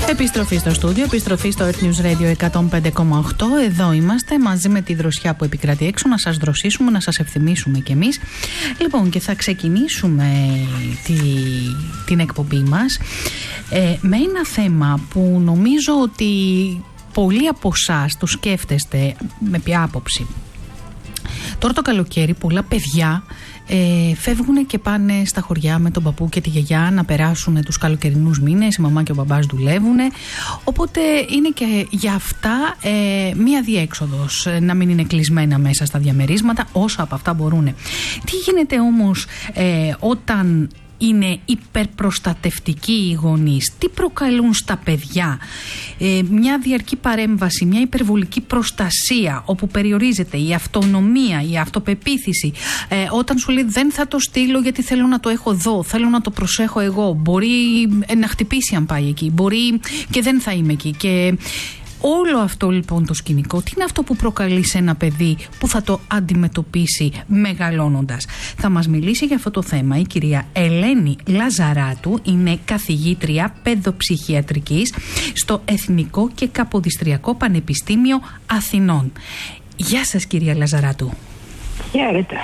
Επιστροφή στο στούντιο, επιστροφή στο Earth News Radio 105,8. Εδώ είμαστε μαζί με τη δροσιά που επικρατεί έξω, να σας δροσίσουμε, να σας ευθυμίσουμε κι εμείς. Λοιπόν, και θα ξεκινήσουμε την εκπομπή μας με ένα θέμα που νομίζω ότι πολλοί από εσάς το σκέφτεστε. Με ποια άποψη? Τώρα το καλοκαίρι πολλά παιδιά φεύγουν και πάνε στα χωριά με τον παππού και τη γιαγιά να περάσουν τους καλοκαιρινούς μήνες. Η μαμά και ο μπαμπάς δουλεύουν, οπότε είναι και για αυτά μία διέξοδος, να μην είναι κλεισμένα μέσα στα διαμερίσματα όσα από αυτά μπορούν. Τι γίνεται όμως όταν είναι υπερπροστατευτικοί οι γονείς? Τι προκαλούν στα παιδιά? Μια διαρκή παρέμβαση, μια υπερβολική προστασία όπου περιορίζεται η αυτονομία, η αυτοπεποίθηση. Όταν σου λέει δεν θα το στείλω γιατί θέλω να το έχω εδώ, θέλω να το προσέχω εγώ, μπορεί να χτυπήσει αν πάει εκεί, μπορεί και δεν θα είμαι εκεί. Και όλο αυτό λοιπόν το σκηνικό, τι είναι αυτό που προκαλεί σε ένα παιδί που θα το αντιμετωπίσει μεγαλώνοντας? Θα μας μιλήσει για αυτό το θέμα η κυρία Ελένη Λαζαράτου, είναι καθηγήτρια παιδοψυχιατρικής στο Εθνικό και Καποδιστριακό Πανεπιστήμιο Αθηνών. Γεια σας κυρία Λαζαράτου. Χαίρετε.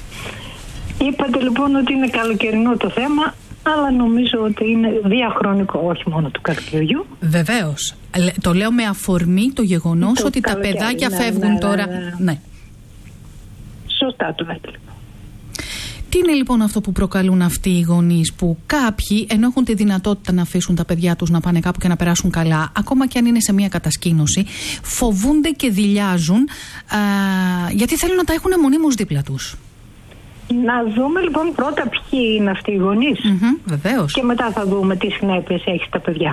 Είπατε λοιπόν ότι είναι καλοκαιρινό το θέμα, αλλά νομίζω ότι είναι διαχρονικό, όχι μόνο του καλοκαιριού. Βεβαίως. Το λέω με αφορμή το γεγονός ότι τα παιδάκια φεύγουν τώρα. Ναι. Σωστά το λέτε. Τι είναι λοιπόν αυτό που προκαλούν αυτοί οι γονείς, που κάποιοι ενώ έχουν τη δυνατότητα να αφήσουν τα παιδιά τους να πάνε κάπου και να περάσουν καλά, ακόμα και αν είναι σε μια κατασκήνωση, φοβούνται και δειλιάζουν γιατί θέλουν να τα έχουν μονίμως δίπλα τους? Να δούμε λοιπόν πρώτα ποιοι είναι αυτοί οι γονείς. Βεβαίως. Και μετά θα δούμε τι συνέπειες έχει στα παιδιά.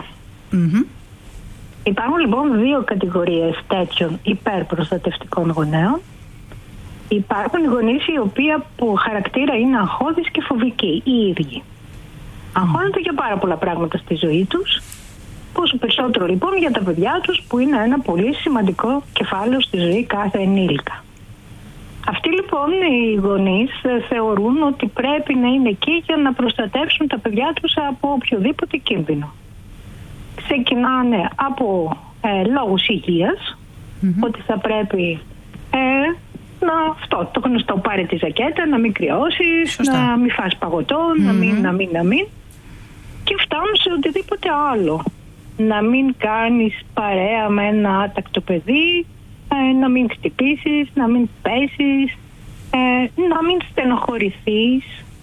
Υπάρχουν λοιπόν δύο κατηγορίες τέτοιων υπερπροστατευτικών γονέων. Υπάρχουν οι γονείς οι οποίοι από χαρακτήρα είναι αγχώδεις και φοβικοί οι ίδιοι. Αγχώνονται για πάρα πολλά πράγματα στη ζωή τους. Πόσο περισσότερο λοιπόν για τα παιδιά τους, που είναι ένα πολύ σημαντικό κεφάλαιο στη ζωή κάθε ενήλικα. Αυτοί λοιπόν οι γονείς θεωρούν ότι πρέπει να είναι εκεί για να προστατεύσουν τα παιδιά τους από οποιοδήποτε κίνδυνο. Ξεκινάνε από λόγους υγείας, ότι θα πρέπει το γνωστό, πάρε τη ζακέτα, να μην κρυώσεις, να μην φας παγωτό, να μην. Και φτάνουν σε οτιδήποτε άλλο. Να μην κάνεις παρέα με ένα άτακτο παιδί, να μην χτυπήσεις, να μην πέσεις, να μην στενοχωρηθείς,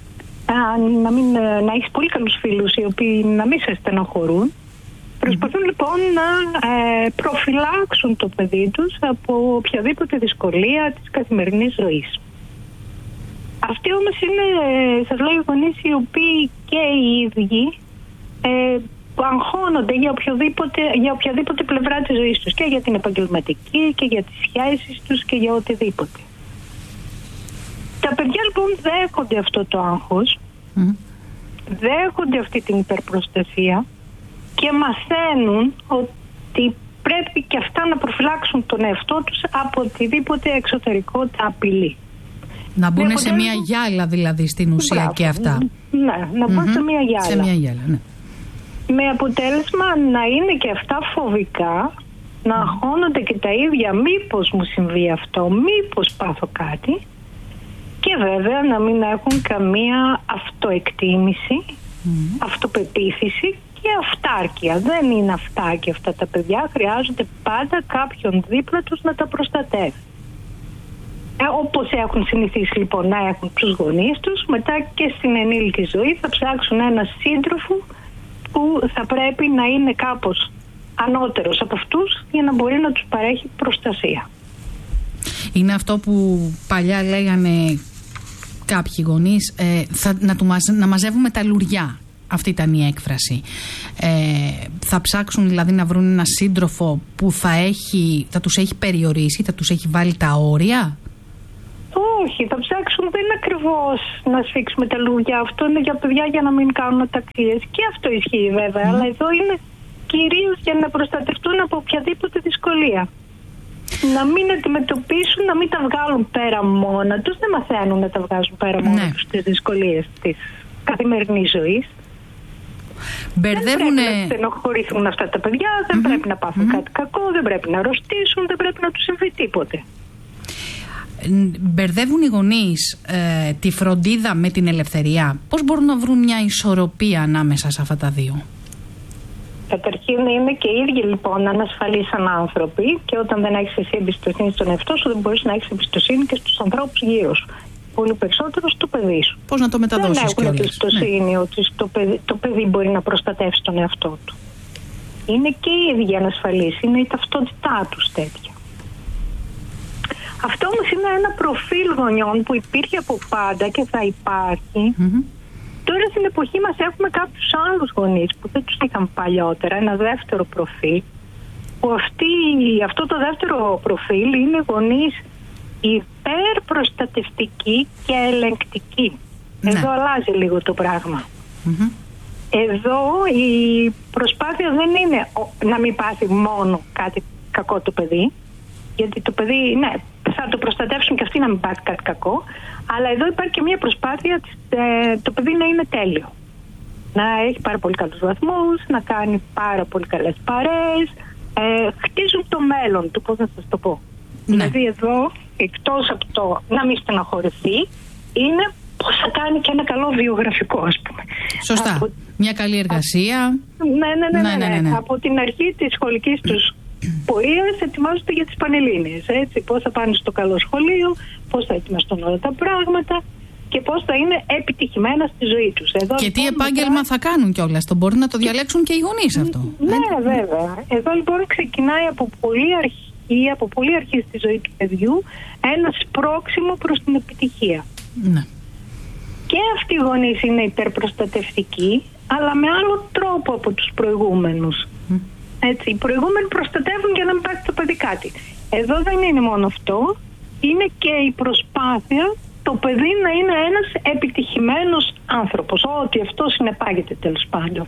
να έχεις πολύ καλούς φίλους οι οποίοι να μην σε στενοχωρούν. Προσπαθούν λοιπόν να προφυλάξουν το παιδί τους από οποιαδήποτε δυσκολία της καθημερινής ζωής. Αυτοί όμως είναι, σας λέω, οι γονείς οι οποίοι και οι ίδιοι που αγχώνονται για οποιαδήποτε πλευρά της ζωής τους, και για την επαγγελματική και για τις σχέσεις τους και για οτιδήποτε. Τα παιδιά λοιπόν δέχονται αυτό το άγχος, δέχονται αυτή την υπερπροστασία και μαθαίνουν ότι πρέπει και αυτά να προφυλάξουν τον εαυτό τους από οτιδήποτε εξωτερικό τα απειλεί. Να μπουν σε μια γυάλα δηλαδή στην ουσία. Και αυτά. Ναι, να μπουν σε μια γυάλα. Σε μια γυάλα, ναι. Με αποτέλεσμα να είναι και αυτά φοβικά, να αγχώνονται και τα ίδια, μήπως μου συμβεί αυτό, μήπως πάθω κάτι, και βέβαια να μην έχουν καμία αυτοεκτίμηση, αυτοπεποίθηση και αυτάρκεια. Δεν είναι αυτάρκεια αυτά τα παιδιά, χρειάζονται πάντα κάποιον δίπλα τους να τα προστατεύει. Όπως έχουν συνηθίσει λοιπόν να έχουν τους γονείς τους, μετά και στην ενήλικη ζωή θα ψάξουν ένα σύντροφο που θα πρέπει να είναι κάπως ανώτερος από αυτούς για να μπορεί να τους παρέχει προστασία. Είναι αυτό που παλιά λέγανε κάποιοι γονείς, να μαζεύουμε τα λουριά. Αυτή ήταν η έκφραση. Θα ψάξουν δηλαδή να βρουν ένα σύντροφο που θα τους έχει περιορίσει, θα τους έχει βάλει τα όρια. Όχι, θα ψάξουν, δεν είναι ακριβώς να σφίξουμε τα λουριά. Αυτό είναι για παιδιά για να μην κάνουν αταξίες. Και αυτό ισχύει βέβαια, αλλά εδώ είναι κυρίως για να προστατευτούν από οποιαδήποτε δυσκολία. Να μην αντιμετωπίσουν, να μην τα βγάλουν πέρα μόνα τους. Δεν μαθαίνουν να τα βγάζουν πέρα μόνα τους τις δυσκολίες της καθημερινής ζωής. Μπερδεύουν. Δεν πρέπει να στενοχωρηθούν αυτά τα παιδιά, δεν πρέπει να πάθουν κάτι κακό, δεν πρέπει να αρρωστήσουν, δεν πρέπει να τους συμβεί τίποτε. Μπερδεύουν οι γονείς τη φροντίδα με την ελευθερία. Πώς μπορούν να βρουν μια ισορροπία ανάμεσα σε αυτά τα δύο? Καταρχήν είναι και οι ίδιοι λοιπόν ανασφαλείς σαν άνθρωποι, και όταν δεν έχεις εσύ εμπιστοσύνη στον εαυτό σου, δεν μπορείς να έχεις εμπιστοσύνη και στους ανθρώπους γύρω σου. Πολύ περισσότερο στο παιδί σου. Πώς να το μεταδώσεις κιόλας? Δεν έχουν εμπιστοσύνη ότι το παιδί μπορεί να προστατεύσει τον εαυτό του. Είναι και οι ίδιοι ανασφαλείς, είναι η ταυτότητά τους τέτοια. Αυτό όμως είναι ένα προφίλ γονιών που υπήρχε από πάντα και θα υπάρχει. Τώρα στην εποχή μας έχουμε κάποιους άλλους γονείς που δεν τους είχαν παλιότερα, ένα δεύτερο προφίλ, που αυτό το δεύτερο προφίλ είναι γονείς υπερπροστατευτικοί και ελεγκτικοί. Εδώ αλλάζει λίγο το πράγμα. Εδώ η προσπάθεια δεν είναι να μην πάθει μόνο κάτι κακό το παιδί, γιατί το παιδί, ναι, θα το προστατεύσουν και αυτοί να μην πάθει κάτι κακό, αλλά εδώ υπάρχει και μια προσπάθεια το παιδί να είναι τέλειο. Να έχει πάρα πολύ καλούς βαθμούς, να κάνει πάρα πολύ καλές παρέες, χτίζουν το μέλλον του, πώς να σας το πω. Ναι. Δηλαδή εδώ, εκτός από το να μην στεναχωρηθεί, είναι πώς θα κάνει και ένα καλό βιογραφικό, ας πούμε. Σωστά. Μια καλή εργασία. Ναι. Από την αρχή της σχολικής τους πορείας ετοιμάζονται για τις Πανελλήνιες. Έτσι, πώς θα πάνε στο καλό σχολείο, πώς θα ετοιμαστούν όλα τα πράγματα και πώς θα είναι επιτυχημένα στη ζωή τους. Εδώ, και τι επάγγελμα θα κάνουν κιόλας. Το μπορεί να το διαλέξουν και οι γονείς αυτό. Ναι, βέβαια. Εδώ λοιπόν ξεκινάει από πολύ αρχή στη ζωή του παιδιού ένα σπρώξιμο προς την επιτυχία. Ναι. Και αυτοί οι γονείς είναι υπερπροστατευτικοί, αλλά με άλλο τρόπο από τους προηγούμενους. Έτσι, οι προηγούμενοι προστατεύουν για να μην πάθει το παιδί κάτι. Εδώ δεν είναι μόνο αυτό, είναι και η προσπάθεια το παιδί να είναι ένας επιτυχημένος άνθρωπος, ό,τι αυτό συνεπάγεται τέλος πάντων.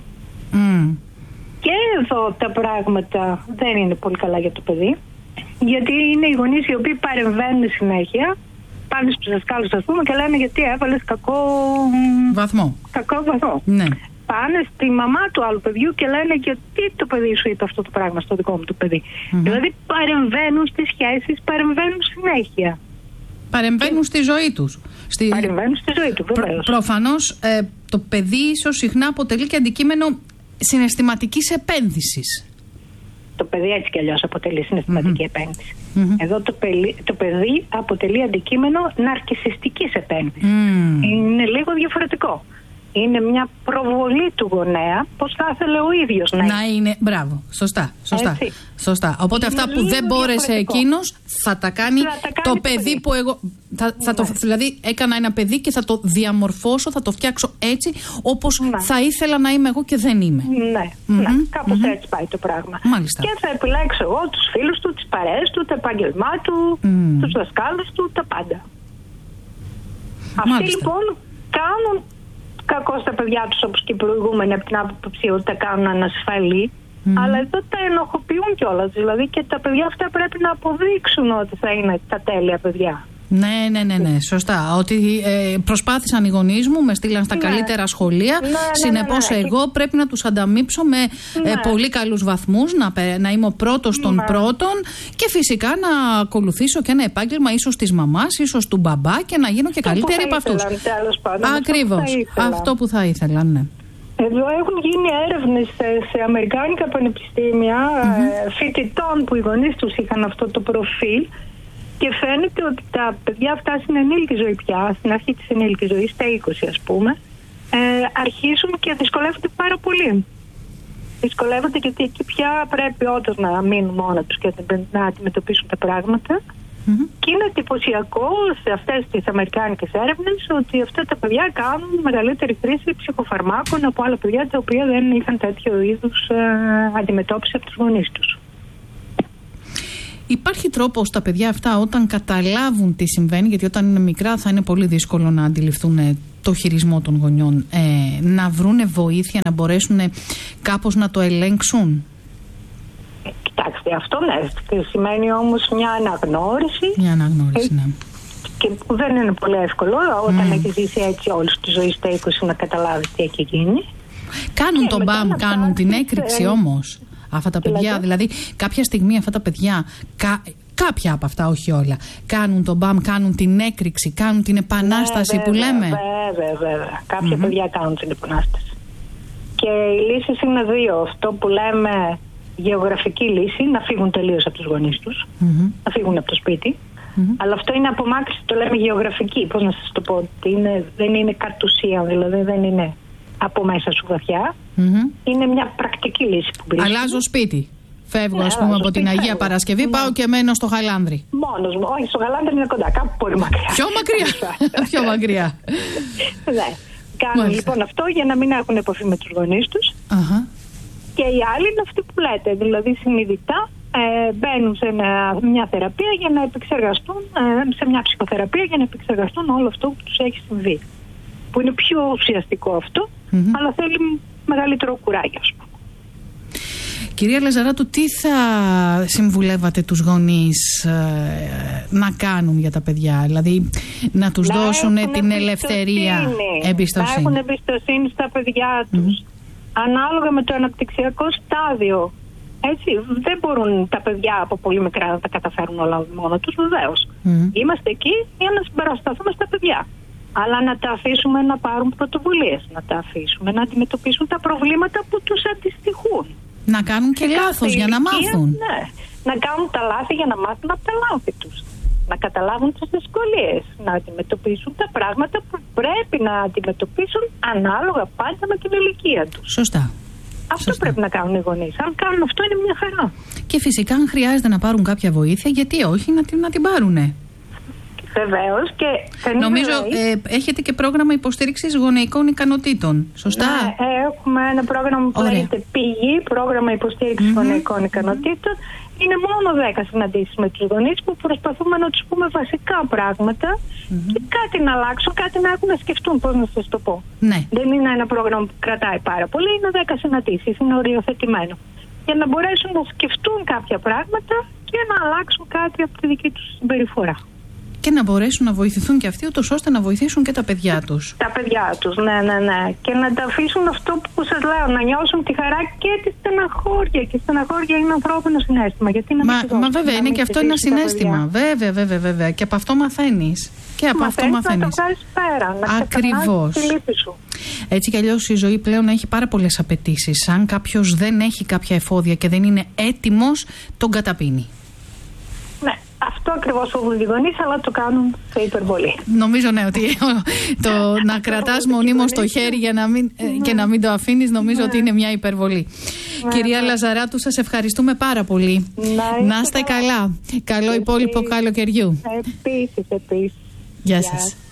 Και εδώ τα πράγματα δεν είναι πολύ καλά για το παιδί, γιατί είναι οι γονείς οι οποίοι παρεμβαίνουν συνέχεια, πάνε στους δασκάλους ας πούμε και λένε γιατί έβαλες κακό βαθμό. Ναι. Πάνε στη μαμά του άλλου παιδιού και λένε γιατί το παιδί σου είπε αυτό το πράγμα στο δικό μου το παιδί. Δηλαδή παρεμβαίνουν στις σχέσεις, παρεμβαίνουν συνέχεια. Παρεμβαίνουν στη ζωή τους. Παρεμβαίνουν στη ζωή του, βεβαίως. Προφανώς το παιδί ίσως συχνά αποτελεί και αντικείμενο συναισθηματικής επένδυσης. Το παιδί έτσι κι αλλιώς αποτελεί συναισθηματική επένδυση. Εδώ το παιδί αποτελεί αντικείμενο ναρκισσιστικής επένδυσης. Είναι λίγο διαφορετικό. Είναι μια προβολή του γονέα πώς θα ήθελε ο ίδιος να είναι. Μπράβο, σωστά. Οπότε αυτά που δεν μπόρεσε εκείνος θα τα κάνει το παιδί που εγώ. Δηλαδή έκανα ένα παιδί και θα το διαμορφώσω, θα το φτιάξω έτσι όπως θα ήθελα να είμαι εγώ και δεν είμαι. Ναι, κάπως έτσι πάει το πράγμα. Μάλιστα. Και θα επιλέξω εγώ τους φίλους του, τις παρέες του, το επάγγελμά του, τους δασκάλους του, τα πάντα. Αυτοί λοιπόν κάνουν κακό στα παιδιά τους όπως και οι προηγούμενοι από την άποψη ότι τα κάνουν ανασφαλή, αλλά εδώ τα ενοχοποιούν κιόλας. Δηλαδή και τα παιδιά αυτά πρέπει να αποδείξουν ότι θα είναι τα τέλεια παιδιά. Ναι, σωστά. Ότι προσπάθησαν οι γονείς μου, με στείλαν στα καλύτερα σχολεία. Συνεπώς εγώ πρέπει να τους ανταμείψω με πολύ καλούς βαθμούς, να είμαι ο πρώτος των πρώτων και φυσικά να ακολουθήσω και ένα επάγγελμα ίσως της μαμάς, ίσως του μπαμπά και να γίνω και καλύτερη από αυτούς. Ακριβώς. Αυτό που θα ήθελαν, ναι. Εδώ έχουν γίνει έρευνες σε αμερικάνικα πανεπιστήμια φοιτητών που οι γονείς τους είχαν αυτό το προφίλ. Και φαίνεται ότι τα παιδιά αυτά στην ενήλικη ζωή πια, στην αρχή της ενήλικης ζωής, στα 20 ας πούμε, αρχίζουν και δυσκολεύονται πάρα πολύ. Δυσκολεύονται γιατί εκεί πια πρέπει όντως να μείνουν μόνα τους και να αντιμετωπίσουν τα πράγματα. Και είναι εντυπωσιακό σε αυτές τις αμερικάνικες έρευνες ότι αυτά τα παιδιά κάνουν μεγαλύτερη χρήση ψυχοφαρμάκων από άλλα παιδιά τα οποία δεν είχαν τέτοιο είδους αντιμετώπιση από τους γονείς τους. Υπάρχει τρόπος τα παιδιά αυτά όταν καταλάβουν τι συμβαίνει, γιατί όταν είναι μικρά θα είναι πολύ δύσκολο να αντιληφθούν το χειρισμό των γονιών, να βρούνε βοήθεια, να μπορέσουν κάπως να το ελέγξουν? Κοιτάξτε, αυτό ναι, σημαίνει όμως μια αναγνώριση. Μια αναγνώριση, ναι. Και που δεν είναι πολύ εύκολο όταν έχει ζήσει έτσι όλη τη ζωή στα 20 να καταλάβεις τι έχει γίνει. Κάνουν τον μπαμ, κάνουν την έκρηξη όμως αυτά τα παιδιά. Δηλαδή, κάποια στιγμή αυτά τα παιδιά, κάποια από αυτά, όχι όλα, κάνουν τον μπαμ, κάνουν την έκρηξη, κάνουν την επανάσταση που λέμε. Βέβαια. Κάποια παιδιά κάνουν την επανάσταση. Και οι λύσεις είναι δύο. Αυτό που λέμε γεωγραφική λύση, να φύγουν τελείως από τους γονείς τους, να φύγουν από το σπίτι. Αλλά αυτό είναι απομάκρυνση, το λέμε γεωγραφική. Πώς να σας το πω, δεν είναι κατ' ουσίαν, δηλαδή δεν είναι από μέσα σου βαθιά. Είναι μια πρακτική λύση που βρίσκει. Αλλάζω σπίτι. Φεύγω, ας πούμε, από την Αγία Παρασκευή, πάω και μένω στο Γαλάνδρι. Μόνος μου. Όχι, στο Γαλάνδρι είναι κοντά, κάπου πολύ μακριά. Πιο μακριά. Ναι. Κάνουν λοιπόν αυτό για να μην έχουν επαφή με τους γονείς τους. Και οι άλλοι είναι αυτοί που λέτε, δηλαδή συνειδητά μπαίνουν σε μια θεραπεία για να επεξεργαστούν, σε μια ψυχοθεραπεία για να επεξεργαστούν όλο αυτό που τους έχει συμβεί. Που είναι πιο ουσιαστικό αυτό, αλλά θέλει μεγαλύτερο κουράγιο, ας πούμε. Κυρία Λαζαράτου, τι θα συμβουλεύατε τους γονείς να κάνουν για τα παιδιά, δηλαδή να τους δώσουν την ελευθερία, εμπιστοσύνη. Να έχουν εμπιστοσύνη στα παιδιά τους, ανάλογα με το αναπτυξιακό στάδιο. Έτσι, δεν μπορούν τα παιδιά από πολύ μικρά να τα καταφέρουν όλα μόνο τους, βεβαίως. Είμαστε εκεί για να συμπαρασταθούμε στα παιδιά. Αλλά να τα αφήσουμε να πάρουν πρωτοβουλίες, να τα αφήσουμε να αντιμετωπίσουν τα προβλήματα που τους αντιστοιχούν. Να κάνουν και λάθος για να μάθουν. Ναι, να κάνουν τα λάθη για να μάθουν από τα λάθη τους. Να καταλάβουν τις δυσκολίες, να αντιμετωπίσουν τα πράγματα που πρέπει να αντιμετωπίσουν ανάλογα πάντα με την ηλικία τους. Σωστά. Αυτό πρέπει να κάνουν οι γονείς. Αν κάνουν αυτό είναι μια χαρά. Και φυσικά αν χρειάζεται να πάρουν κάποια βοήθεια, γιατί όχι να την πάρουνε. Βεβαίως. Και νομίζω έχετε και πρόγραμμα υποστήριξης γονεϊκών ικανοτήτων. Σωστά. Ναι, έχουμε ένα πρόγραμμα που λέγεται Πηγή, πρόγραμμα υποστήριξης γονεϊκών ικανοτήτων. Είναι μόνο 10 συναντήσεις με τους γονείς που προσπαθούμε να τους πούμε βασικά πράγματα και κάτι να αλλάξουν, κάτι να έχουν να σκεφτούν, πώς να σας το πω. Ναι. Δεν είναι ένα πρόγραμμα που κρατάει πάρα πολύ, είναι 10 συναντήσεις, είναι οριοθετημένο. Για να μπορέσουν να σκεφτούν κάποια πράγματα και να αλλάξουν κάτι από τη δική τους συμπεριφορά. Και να μπορέσουν να βοηθηθούν και αυτοί, ούτως ώστε να βοηθήσουν και τα παιδιά τους. Τα παιδιά τους, ναι. Και να τα αφήσουν αυτό που σας λέω, να νιώσουν τη χαρά και τη στεναχώρια. Και η στεναχώρια είναι ανθρώπινο συναίσθημα. Γιατί μα βέβαια, είναι και αυτό ένα συναίσθημα. Βέβαια. Και από αυτό μαθαίνεις. Και από αυτό μαθαίνεις. Να το βγάλεις πέρα, να ξεπερνάς τη λύπη σου. Έτσι κι αλλιώς η ζωή πλέον έχει πάρα πολλές απαιτήσεις. Αν κάποιος δεν έχει κάποια εφόδια και δεν είναι έτοιμος, τον καταπίνει. Ναι. Αυτό ακριβώς φοβούν οι γονείς, αλλά το κάνουν σε υπερβολή. Νομίζω ναι, ότι να κρατάς μονίμως το χέρι και να μην το αφήνεις, νομίζω ότι είναι μια υπερβολή. Κυρία Λαζαράτου, σας ευχαριστούμε πάρα πολύ. Να είστε καλά. Καλό υπόλοιπο καλοκαιριού. Επίσης. Γεια σας.